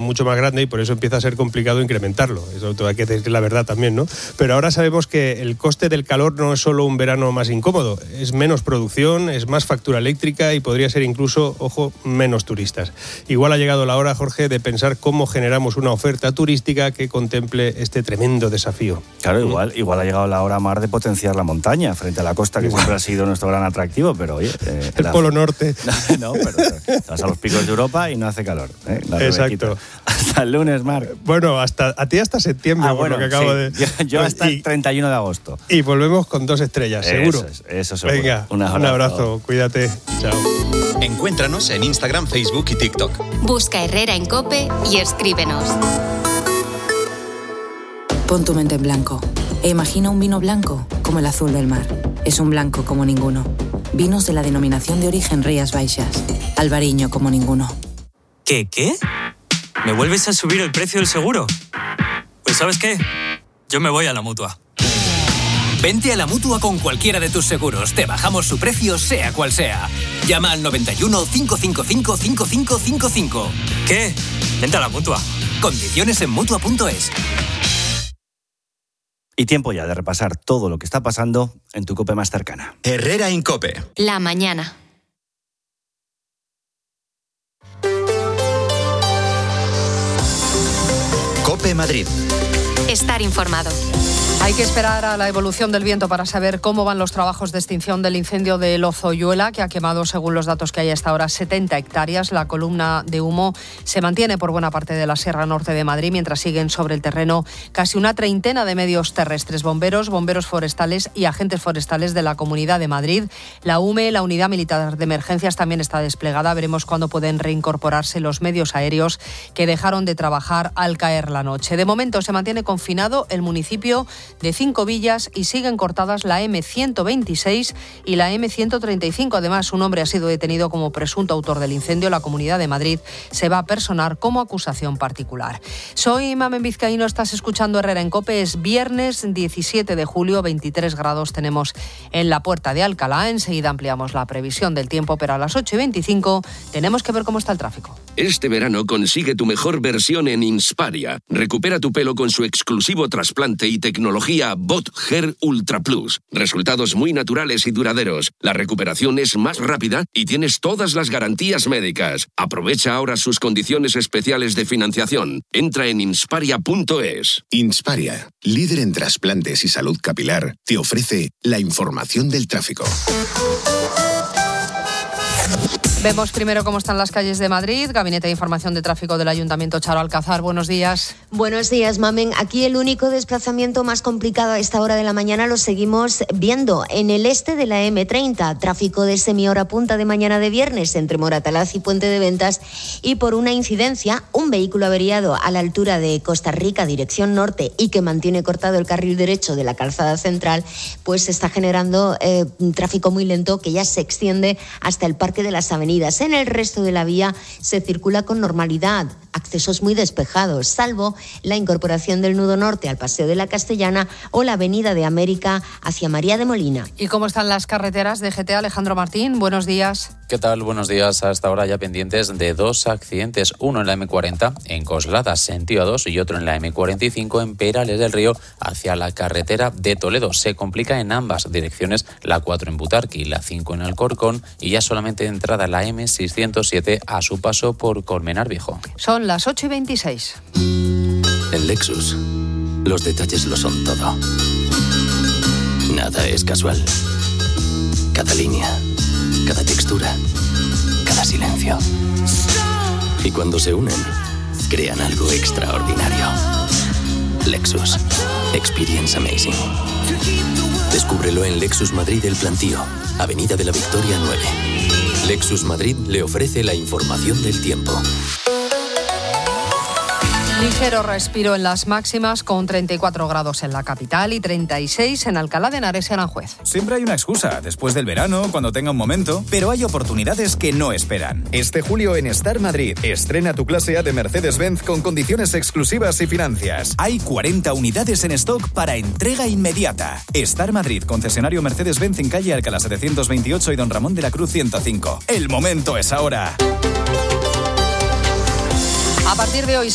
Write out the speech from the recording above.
mucho más grande y por eso empieza a ser complicado incrementarlo. Eso hay que decir la verdad también, ¿no? Pero ahora sabemos que el coste del calor no es solo un verano más incómodo, es menos producción, es más factura eléctrica y podría ser incluso, ojo, menos turistas. Igual ha llegado la hora, Jorge, de pensar cómo generamos una oferta turística que contemple este tremendo desafío. Claro, igual ha llegado la hora, Mar, de potenciar la montaña frente a la costa, que siempre ha sido nuestro gran atractivo, pero oye... el Polo Norte. No, pero te vas a los picos de Europa y no hace calor. Exacto. Hasta el lunes, Mar. Bueno, a ti hasta septiembre, bueno, lo que acabo de... Yo hasta el 31 de agosto. Y volvemos con 2 estrellas, seguro. Eso seguro. Venga, un abrazo, cuídate. Chao. Encuéntranos en Instagram, Facebook y TikTok. Busca Herrera en COPE y escríbenos. Pon tu mente en blanco e imagina un vino blanco como el azul del mar. Es un blanco como ninguno. Vinos de la denominación de origen Rías Baixas. Albariño como ninguno. ¿Qué? ¿Me vuelves a subir el precio del seguro? Pues ¿sabes qué? Yo me voy a la Mutua. Vente a la Mutua con cualquiera de tus seguros. Te bajamos su precio, sea cual sea. Llama al 91 555 5555. ¿Qué? Vente a la Mutua. Condiciones en Mutua.es. Y tiempo ya de repasar todo lo que está pasando en tu COPE más cercana. Herrera en COPE. La mañana. COPE Madrid. Estar informado. Hay que esperar a la evolución del viento para saber cómo van los trabajos de extinción del incendio de Lozoyuela, que ha quemado, según los datos que hay hasta ahora, 70 hectáreas. La columna de humo se mantiene por buena parte de la Sierra Norte de Madrid, mientras siguen sobre el terreno casi una treintena de medios terrestres, bomberos forestales y agentes forestales de la Comunidad de Madrid. La UME, la Unidad Militar de Emergencias, también está desplegada. Veremos cuándo pueden reincorporarse los medios aéreos que dejaron de trabajar al caer la noche. De momento se mantiene confinado el municipio de Cinco Villas y siguen cortadas la M126 y la M135. Además, un hombre ha sido detenido como presunto autor del incendio. La Comunidad de Madrid se va a personar como acusación particular. Soy Mamen Vizcaíno, estás escuchando Herrera en COPE. Es viernes 17 de julio, 23 grados tenemos en la Puerta de Alcalá. Enseguida ampliamos la previsión del tiempo, pero a las 8:25 tenemos que ver cómo está el tráfico. Este verano consigue tu mejor versión en Insparia. Recupera tu pelo con su exclusivo trasplante y tecnología Bot Hair Ultra Plus. Resultados muy naturales y duraderos. La recuperación es más rápida y tienes todas las garantías médicas. Aprovecha ahora sus condiciones especiales de financiación. Entra en insparia.es. Insparia, líder en trasplantes y salud capilar, te ofrece la información del tráfico. Vemos primero cómo están las calles de Madrid. Gabinete de Información de Tráfico del Ayuntamiento, Charo Alcázar. Buenos días. Buenos días, Mamen. Aquí el único desplazamiento más complicado a esta hora de la mañana lo seguimos viendo en el este de la M30. Tráfico de semihora punta de mañana de viernes entre Moratalaz y Puente de Ventas. Y por una incidencia, un vehículo averiado a la altura de Costa Rica, dirección norte, y que mantiene cortado el carril derecho de la calzada central, pues está generando un tráfico muy lento que ya se extiende hasta el Parque de las Avenidas. En el resto de la vía se circula con normalidad, accesos muy despejados, salvo la incorporación del nudo norte al Paseo de la Castellana o la Avenida de América hacia María de Molina. ¿Y cómo están las carreteras de GT? Alejandro Martín, buenos días. ¿Qué tal? Buenos días. Hasta ahora ya pendientes de 2 accidentes, uno en la M40 en Coslada, sentido A2, y otro en la M45 en Perales del Río hacia la carretera de Toledo. Se complica en ambas direcciones, la 4 en Butarque y la 5 en Alcorcón, y ya solamente entrada la M607 a su paso por Colmenar Viejo. Son las 8:26. En Lexus, los detalles lo son todo. Nada es casual. Cada línea, cada textura, cada silencio. Y cuando se unen, crean algo extraordinario. Lexus. Experience amazing. Descúbrelo en Lexus Madrid El Plantío, Avenida de la Victoria 9. Lexus Madrid le ofrece la información del tiempo. Ligero respiro en las máximas, con 34 grados en la capital y 36 en Alcalá de Henares y Aranjuez. Siempre hay una excusa, después del verano, cuando tenga un momento, pero hay oportunidades que no esperan. Este julio en Star Madrid, estrena tu clase A de Mercedes-Benz con condiciones exclusivas y financias. Hay 40 unidades en stock para entrega inmediata. Star Madrid, concesionario Mercedes-Benz en calle Alcalá 728 y Don Ramón de la Cruz 105. El momento es ahora. A partir de hoy